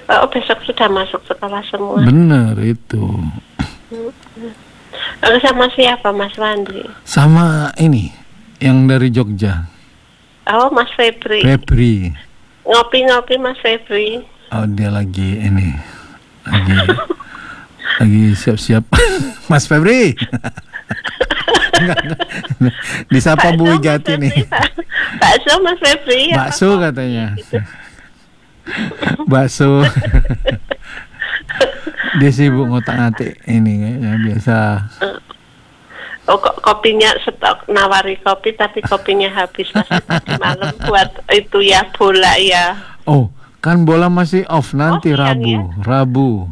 Oh, besok sudah masuk sekolah semua. Bener itu. Sama siapa Mas Wandi? Sama ini yang dari Jogja. Oh, Mas Febri. Febri. Ngopi-ngopi Mas Febri. Oh, dia lagi ini. Lagi siap-siap. Mas Febri. Enggak. Disapa Bu Wigati nih. Bakso Mas Febri. Bakso katanya. Bakso. Dia sibuk ngotak-ngatik ini kayaknya biasa. Oh, kopinya stok nawari kopi tapi kopinya habis masih tadi malam buat itu ya bola ya. Oh, kan bola masih off nanti Rabu. Ya? Rabu.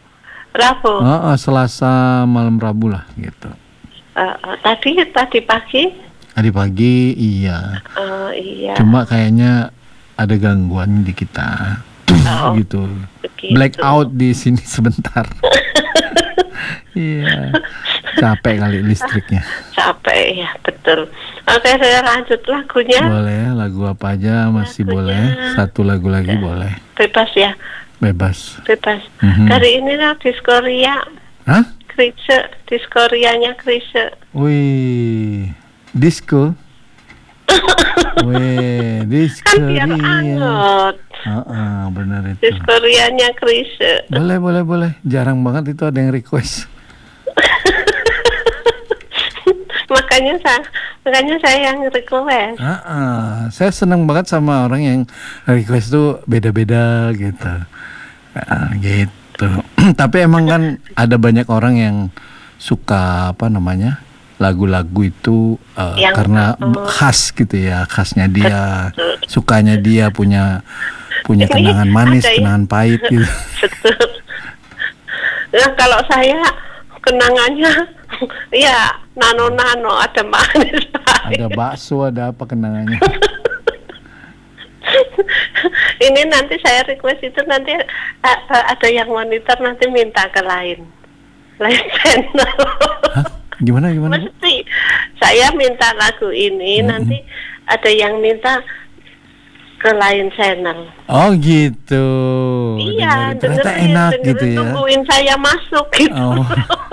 Selasa malam Rabu lah gitu. Tadi pagi? Tadi pagi iya. Iya. Cuma kayaknya ada gangguan di kita. Gitu. Blackout di sini sebentar. Iya. Capek kali listriknya. Capek ya, betul. Oke, saya lanjut lagunya. Boleh, lagu apa aja masih boleh. Satu lagu lagi boleh. Bebas ya? Bebas. Kali ini lah Diskoria. Hah? Krisye, Diskorianya Krisye. Wih, disco. Wih, Diskoria. Kan biar anget. Benar itu. Diskorianya Krisye. Boleh. Jarang banget itu ada yang request. Makanya saya yang request. Saya senang banget sama orang yang request tuh beda-beda gitu. Gitu. Tapi emang kan ada banyak orang yang suka lagu-lagu itu karena khas gitu ya, khasnya dia, sukanya dia punya kenangan manis, kenangan pahit gitu. Betul. Nah, kalau saya kenangannya ya nano ada manis pahit. Ada bakso, ada apa kenangannya? Ini nanti saya request itu nanti ada yang monitor nanti minta ke lain channel. Hah? Gimana? Mesti saya minta lagu ini nanti ada yang minta ke lain channel. Oh gitu. Iya, ternyata enak gitu ya. Tungguin saya masuk gitu. Oh.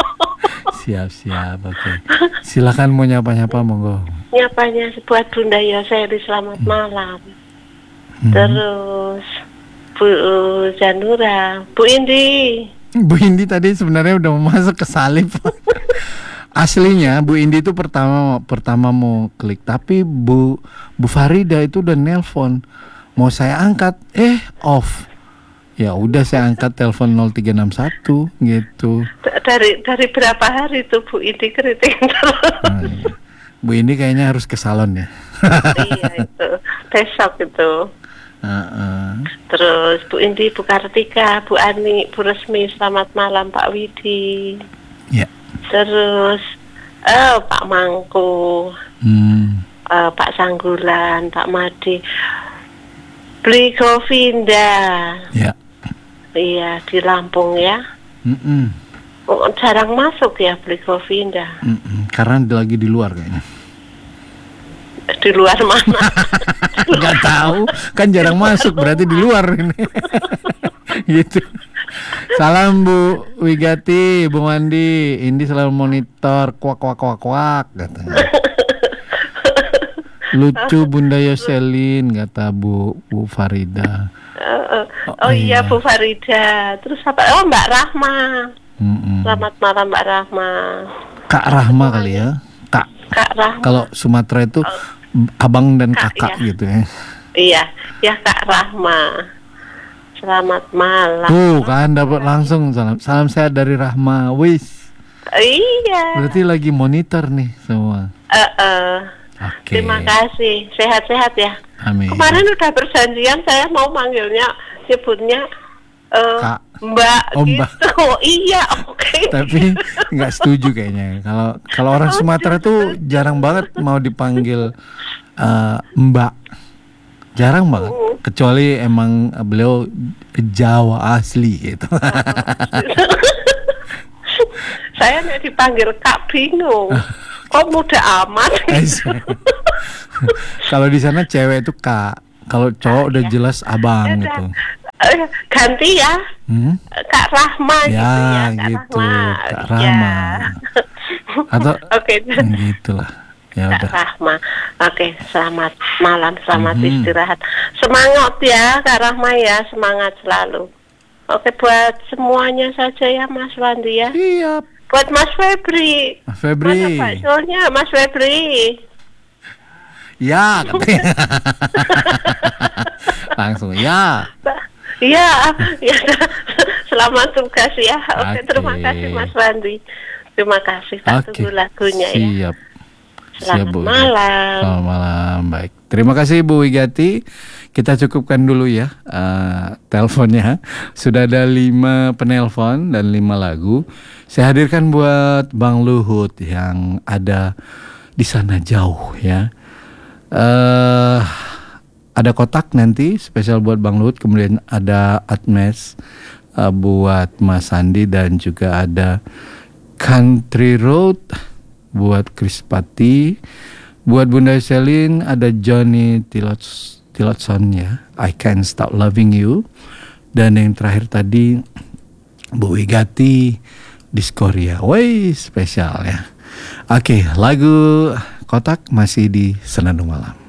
Siap, oke. Silakan mau nyapa monggo. Nyapanya buat Bunda Yoseri, selamat malam. Terus Bu Janura, Bu Indi tadi sebenarnya udah mau masuk ke salib. Aslinya Bu Indi itu pertama mau klik, tapi Bu Farida itu udah nelpon. Mau saya angkat, off. Ya udah saya angkat telepon 0361 gitu. Dari berapa hari tuh Bu Indi keriting terus? Bu Indi kayaknya harus ke salon ya. Iya itu besok itu. Terus Bu Indi, Bu Kartika, Bu Ani, Bu Resmi, selamat malam Pak Widi. Ya. Terus Pak Mangku, Pak Sanggulan, Pak Madi, Beli Govinda. Ya. Iya di Lampung ya. Jarang masuk ya Beli Govinda. Karena lagi di luar kayaknya. Di luar mana? Nggak tahu, kan jarang masuk berarti di luar ini. Gitu. Salam Bu Wigati, Bu Mandi, Indi selalu monitor kuak katanya. Lucu Bunda Yoselin kata Bu Farida. Iya Bu Farida. Terus apa? Oh Mbak Rahma. Selamat malam Mbak Rahma. Kak Rahma kali ya. Kak Rahma. Kalau Sumatera itu abang dan kakak ya. Gitu ya. Iya, ya Kak Rahma. Selamat malam. Tuh kan dapat langsung salam sehat dari Rahma. Wis. Iya. Berarti lagi monitor nih semua. Okay. Terima kasih. Sehat-sehat ya. Amin. Kemarin udah perjanjian saya mau manggilnya sebutnya Kak. Mbak Mbak. gitu. Iya, oke. Tapi nggak setuju kayaknya. Kalau orang Sumatera tuh jarang banget mau dipanggil Mbak. Jarang banget. Kecuali emang beliau Jawa asli gitu. Saya nih dipanggil Kak bingung. Kok muda amat? Kalau di sana cewek itu Kak. Kalau cowok udah jelas abang gitu. Ganti ya, Kak Rahma Ya, gitu ya, Kak gitu, Rahma. Kak Rahma. Atau Oke. gitulah. Ya Kak udah. Rahma. Oke, selamat malam, selamat istirahat. Semangat ya Kak Rahma ya, semangat selalu. Oke, buat semuanya saja ya Mas Wandi ya. Siap. Buat Mas Febri. Mas Febri. Mana baksonya Mas Febri? Ya, katanya. Langsung ya. Iya, ya. Selamat tugas ya. Oke, terima Oke. kasih Mas Wandi. Terima kasih. Tak tunggu lagunya ya. Siap. Siap, Selamat Bu. malam. Selamat malam. Baik. Terima kasih Bu Wigati. Kita cukupkan dulu ya teleponnya. Sudah ada 5 penelpon dan 5 lagu. Saya hadirkan buat Bang Luhut yang ada di sana jauh ya. Ada kotak nanti spesial buat Bang Luhut. Kemudian ada Atmes buat Mas Sandi. Dan juga ada Country Road buat Krispati. Buat Bunda Selin ada Johnny Tillotson ya, I Can't Stop Loving You. Dan yang terakhir tadi Bu Wigati Diskoria. Wey, spesial ya. Oke, lagu kotak masih di Senandung Malam.